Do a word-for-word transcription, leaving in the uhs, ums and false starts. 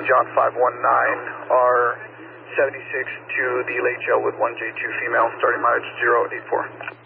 John five one nine, R seventy-six to the late jail with one J two female, starting mileage zero eight four.